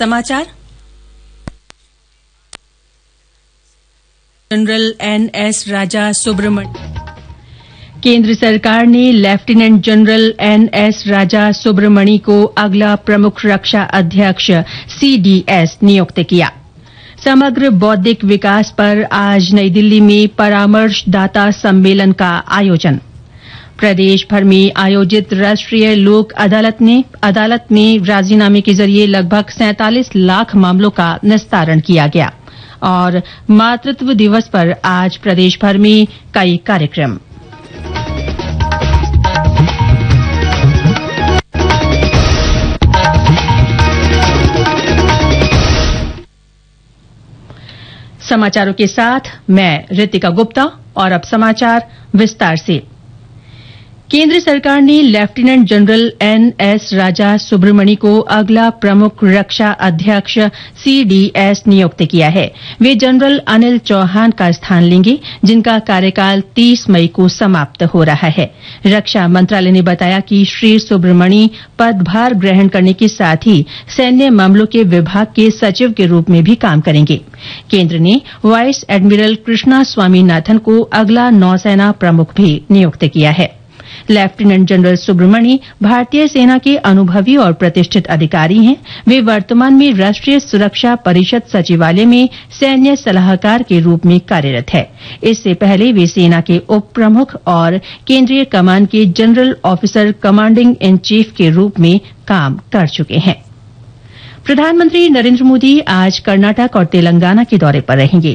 समाचार general NS राजा सुब्रमण्यम। केंद्र सरकार ने लेफ्टिनेंट जनरल एनएस राजा सुब्रमणि को अगला प्रमुख रक्षा अध्यक्ष सीडीएस नियुक्त किया। समग्र बौद्धिक विकास पर आज नई दिल्ली में परामर्शदाता सम्मेलन का आयोजन। प्रदेश भर में आयोजित राष्ट्रीय लोक अदालत में राजीनामे के जरिए लगभग 47 लाख मामलों का निस्तारण किया गया। और मातृत्व दिवस पर आज प्रदेश भर में कई कार्यक्रम। समाचारों के साथ मैं रितिका गुप्ता और अब समाचार विस्तार से। केंद्र सरकार ने लेफ्टिनेंट जनरल एनएस राजा सुब्रमणि को अगला प्रमुख रक्षा अध्यक्ष सीडीएस नियुक्त किया है। वे जनरल अनिल चौहान का स्थान लेंगे, जिनका कार्यकाल 30 मई को समाप्त हो रहा है। रक्षा मंत्रालय ने बताया कि श्री सुब्रमणि पदभार ग्रहण करने के साथ ही सैन्य मामलों के विभाग के सचिव के रूप में भी काम करेंगे। केंद्र ने वाइस एडमिरल कृष्णा स्वामीनाथन को अगला नौसेना प्रमुख भी नियुक्त किया है। लेफ्टिनेंट जनरल सुब्रमणि भारतीय सेना के अनुभवी और प्रतिष्ठित अधिकारी हैं। वे वर्तमान में राष्ट्रीय सुरक्षा परिषद सचिवालय में सैन्य सलाहकार के रूप में कार्यरत हैं। इससे पहले वे सेना के उप प्रमुख और केंद्रीय कमान के general officer commanding in chief के रूप में काम कर चुके हैं। प्रधानमंत्री नरेंद्र मोदी आज कर्नाटक और तेलंगाना के दौरे पर रहेंगे।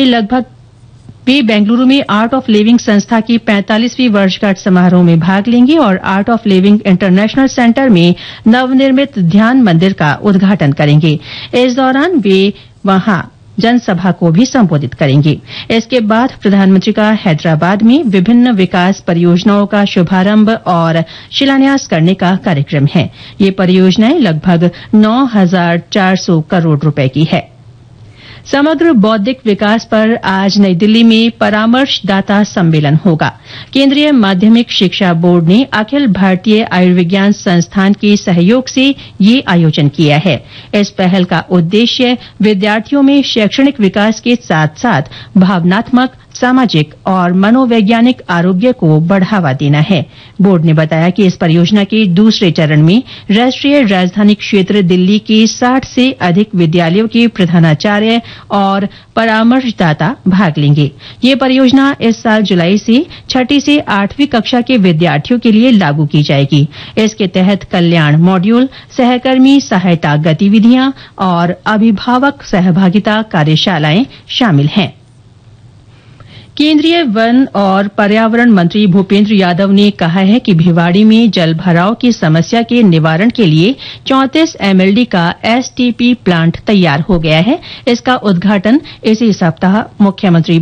वे बेंगलुरु में आर्ट ऑफ लिविंग संस्था की 45वीं वर्षगांठ समारोह में भाग लेंगे और art of living international centre में नवनिर्मित ध्यान मंदिर का उद्घाटन करेंगे। इस दौरान वे वहां जनसभा को भी संबोधित करेंगे। इसके बाद प्रधानमंत्री का हैदराबाद में विभिन्न विकास परियोजनाओं का शुभारंभ और शिलान्यास करने का कार्यक्रम है। ये परियोजनाएं लगभग 9,400 करोड़ रुपए की है। समग्र बौद्धिक विकास पर आज नई दिल्ली में परामर्शदाता सम्मेलन होगा। केंद्रीय माध्यमिक शिक्षा बोर्ड ने अखिल भारतीय आयुर्विज्ञान संस्थान के सहयोग से ये आयोजन किया है। इस पहल का उद्देश्य विद्यार्थियों में शैक्षणिक विकास के साथ साथ भावनात्मक, सामाजिक और मनोवैज्ञानिक आरोग्य को बढ़ावा देना है। बोर्ड ने बताया कि इस परियोजना के दूसरे चरण में राष्ट्रीय राजधानी क्षेत्र दिल्ली के 60 से अधिक विद्यालयों के प्रधानाचार्य और परामर्शदाता भाग लेंगे। ये परियोजना इस साल जुलाई से 6ठी से 8वीं कक्षा के विद्यार्थियों के लिए लागू की जाएगी। इसके तहत कल्याण मॉड्यूल, सहकर्मी सहायता गतिविधियां और अभिभावक सहभागिता कार्यशालाएं शामिल हैं। केंद्रीय वन और पर्यावरण मंत्री भूपेंद्र यादव ने कहा है कि भिवाड़ी में जल भराव की समस्या के निवारण के लिए 34 एमएलडी का एसटीपी प्लांट तैयार हो गया है। इसका उद्घाटन इसी सप्ताह मुख्यमंत्री